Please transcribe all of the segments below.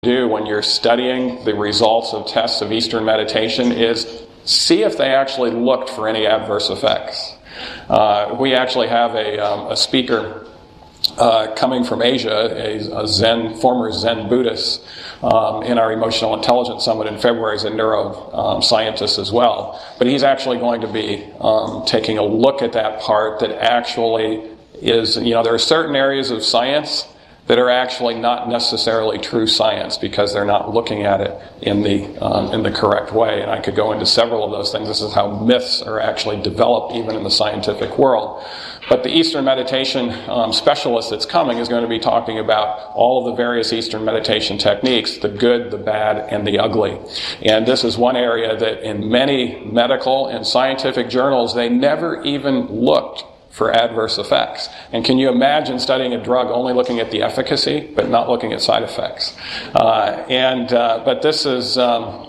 do when you're studying the results of tests of Eastern meditation is see if they actually looked for any adverse effects. We actually have a speaker coming from Asia, a former Zen Buddhist, in our Emotional Intelligence Summit in February. He's a neuroscientist as well. But he's actually going to be taking a look at that part that actually is, there are certain areas of science that are actually not necessarily true science because they're not looking at it in the correct way. And I could go into several of those things. This is how myths are actually developed even in the scientific world. But the Eastern meditation specialist that's coming is going to be talking about all of the various Eastern meditation techniques, the good, the bad, and the ugly. And this is one area that in many medical and scientific journals, they never even looked for adverse effects. And can you imagine studying a drug only looking at the efficacy, but not looking at side effects? But this is,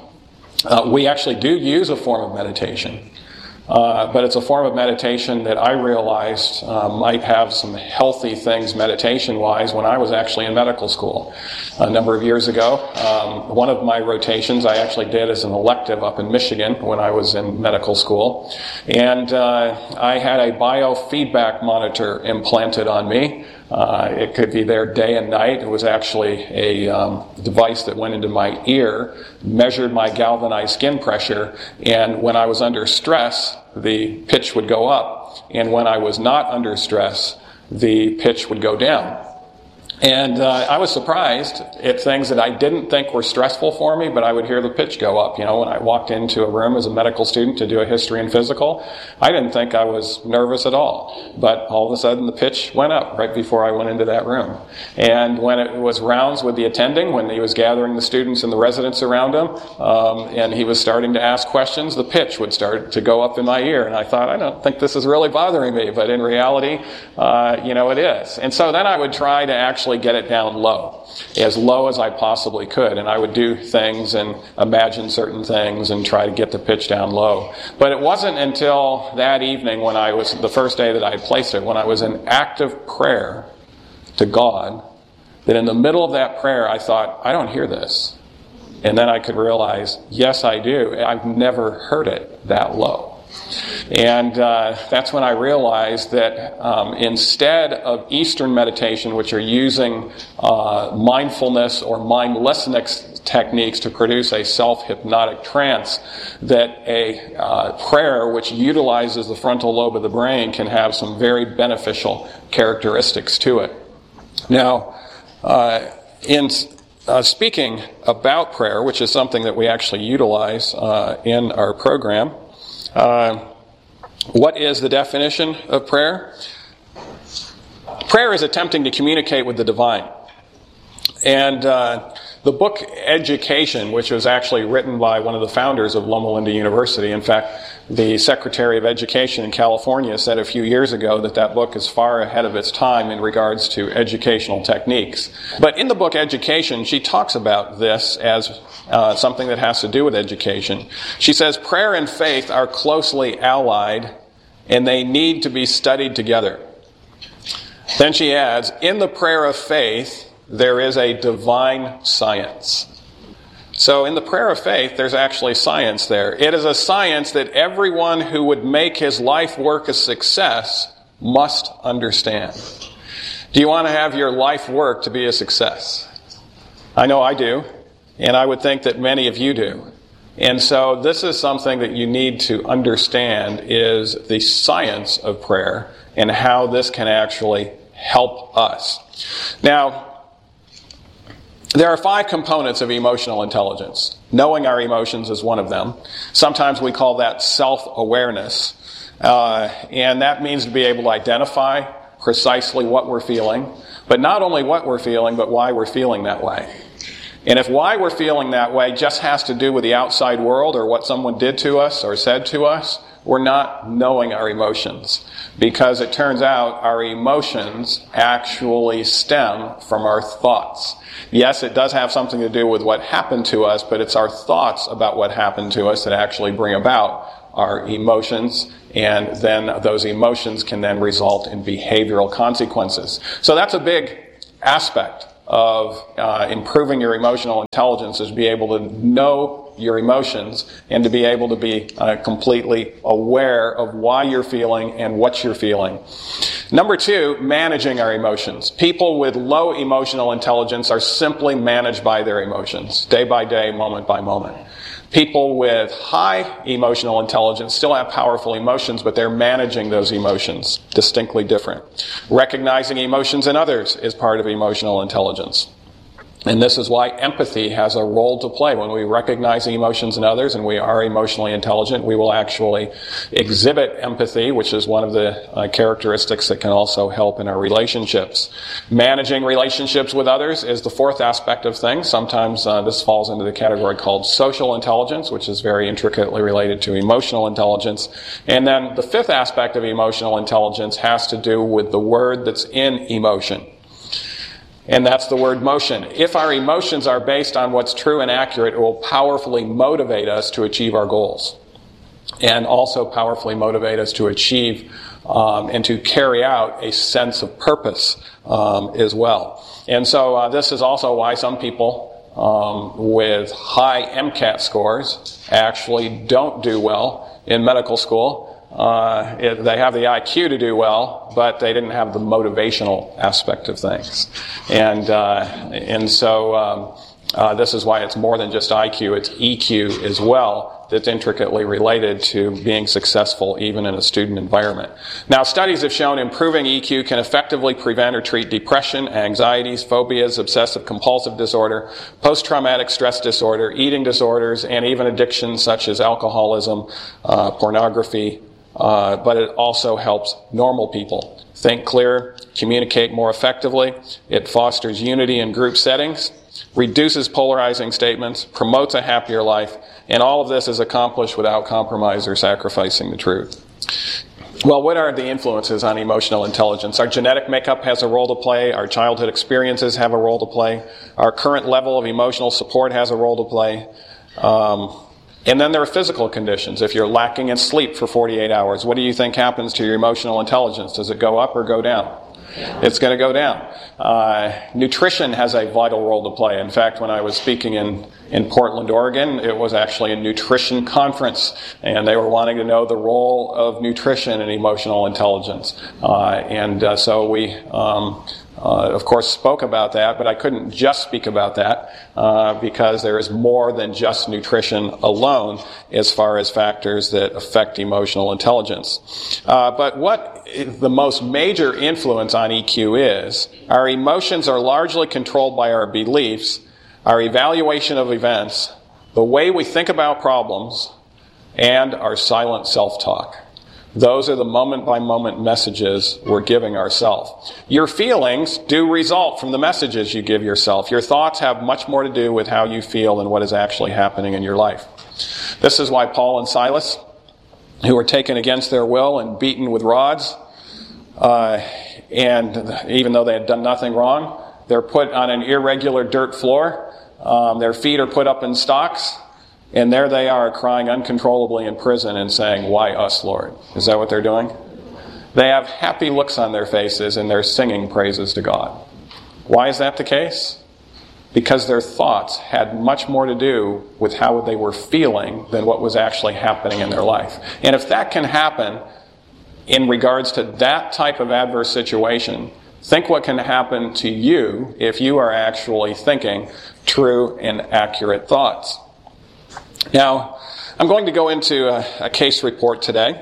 we actually do use a form of meditation. But it's a form of meditation that I realized might have some healthy things meditation-wise when I was actually in medical school. A number of years ago, one of my rotations I actually did as an elective up in Michigan when I was in medical school. And I had a biofeedback monitor implanted on me. It could be there day and night. It was actually a device that went into my ear, measured my galvanized skin pressure, and when I was under stress, the pitch would go up, and when I was not under stress, the pitch would go down. And I was surprised at things that I didn't think were stressful for me, but I would hear the pitch go up. When I walked into a room as a medical student to do a history and physical, I didn't think I was nervous at all. But all of a sudden the pitch went up right before I went into that room. And when it was rounds with the attending, when he was gathering the students and the residents around him, and he was starting to ask questions, the pitch would start to go up in my ear. And I thought, I don't think this is really bothering me. But in reality, it is. And so then I would try to actually get it down low as I possibly could. And I would do things and imagine certain things and try to get the pitch down low. But it wasn't until that evening the first day that I had placed it, when I was in active prayer to God, that in the middle of that prayer I thought, I don't hear this. And then I could realize, yes, I do. I've never heard it that low. And that's when I realized that instead of Eastern meditation, which are using mindfulness or mindlessness techniques to produce a self-hypnotic trance, that a prayer which utilizes the frontal lobe of the brain can have some very beneficial characteristics to it. Now, in speaking about prayer, which is something that we actually utilize in our program, what is the definition of prayer? Prayer is attempting to communicate with the divine. And the book Education, which was actually written by one of the founders of Loma Linda University, in fact, the Secretary of Education in California said a few years ago that book is far ahead of its time in regards to educational techniques. But in the book Education, she talks about this as something that has to do with education. She says, prayer and faith are closely allied, and they need to be studied together. Then she adds, in the prayer of faith, there is a divine science. So in the prayer of faith, there's actually science there. It is a science that everyone who would make his life work a success must understand. Do you want to have your life work to be a success? I know I do, and I would think that many of you do. And so this is something that you need to understand, is the science of prayer and how this can actually help us. Now, there are 5 components of emotional intelligence. Knowing our emotions is one of them. Sometimes we call that self-awareness. And that means to be able to identify precisely what we're feeling. But not only what we're feeling, but why we're feeling that way. And if why we're feeling that way just has to do with the outside world or what someone did to us or said to us, we're not knowing our emotions. Because it turns out our emotions actually stem from our thoughts. Yes, it does have something to do with what happened to us, but it's our thoughts about what happened to us that actually bring about our emotions, and then those emotions can then result in behavioral consequences. So that's a big aspect of improving your emotional intelligence is to be able to know your emotions and to be able to be completely aware of why you're feeling and what you're feeling. Number 2, managing our emotions. People with low emotional intelligence are simply managed by their emotions, day by day, moment by moment. People with high emotional intelligence still have powerful emotions, but they're managing those emotions. Distinctly different. Recognizing emotions in others is part of emotional intelligence. And this is why empathy has a role to play. When we recognize the emotions in others and we are emotionally intelligent, we will actually exhibit empathy, which is one of the characteristics that can also help in our relationships. Managing relationships with others is the 4th aspect of things. Sometimes this falls into the category called social intelligence, which is very intricately related to emotional intelligence. And then the 5th aspect of emotional intelligence has to do with the word that's in emotion. And that's the word motion. If our emotions are based on what's true and accurate, it will powerfully motivate us to achieve our goals. And also powerfully motivate us to achieve and to carry out a sense of purpose as well. And so this is also why some people with high MCAT scores actually don't do well in medical school. They have the IQ to do well, but they didn't have the motivational aspect of things. And so this is why it's more than just IQ, it's EQ as well that's intricately related to being successful even in a student environment. Now, studies have shown improving EQ can effectively prevent or treat depression, anxieties, phobias, obsessive-compulsive disorder, post-traumatic stress disorder, eating disorders, and even addictions such as alcoholism, pornography, but it also helps normal people think clearer, communicate more effectively. It fosters unity in group settings, reduces polarizing statements, promotes a happier life, and all of this is accomplished without compromise or sacrificing the truth. Well, what are the influences on emotional intelligence? Our genetic makeup has a role to play. Our childhood experiences have a role to play. Our current level of emotional support has a role to play. And then there are physical conditions. If you're lacking in sleep for 48 hours, what do you think happens to your emotional intelligence? Does it go up or go down? It's going to go down. Nutrition has a vital role to play. In fact, when I was speaking in Portland, Oregon, it was actually a nutrition conference, and they were wanting to know the role of nutrition in emotional intelligence. So we of course, spoke about that, but I couldn't just speak about that because there is more than just nutrition alone as far as factors that affect emotional intelligence. But what the most major influence on EQ is, our emotions are largely controlled by our beliefs, our evaluation of events, the way we think about problems, and our silent self-talk. Those are the moment-by-moment messages we're giving ourselves. Your feelings do result from the messages you give yourself. Your thoughts have much more to do with how you feel than what is actually happening in your life. This is why Paul and Silas, who were taken against their will and beaten with rods, and even though they had done nothing wrong, they're put on an irregular dirt floor. Their feet are put up in stocks. And there they are crying uncontrollably in prison and saying, "Why us, Lord?" Is that what they're doing? They have happy looks on their faces and they're singing praises to God. Why is that the case? Because their thoughts had much more to do with how they were feeling than what was actually happening in their life. And if that can happen in regards to that type of adverse situation, think what can happen to you if you are actually thinking true and accurate thoughts. Now, I'm going to go into a case report today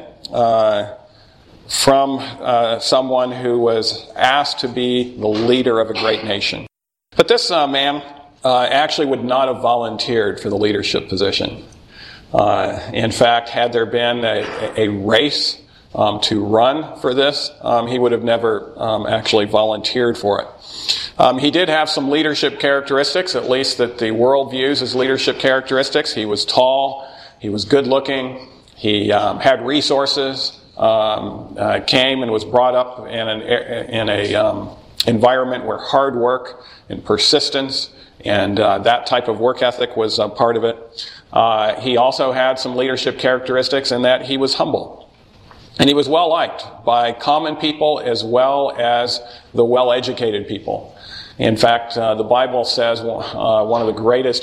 from someone who was asked to be the leader of a great nation. But this man actually would not have volunteered for the leadership position. In fact, had there been a race to run for this, he would have never actually volunteered for it. He did have some leadership characteristics, at least that the world views as leadership characteristics. He was tall, he was good looking, he had resources, came and was brought up in an environment where hard work and persistence and that type of work ethic was a part of it. He also had some leadership characteristics in that he was humble. And he was well liked by common people as well as the well-educated people. In fact, the Bible says one of the greatest